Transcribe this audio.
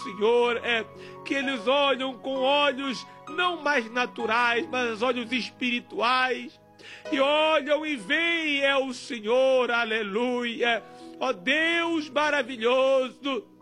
Senhor, que eles olham com olhos não mais naturais, mas olhos espirituais, e olham e veem o Senhor, aleluia, ó Deus maravilhoso,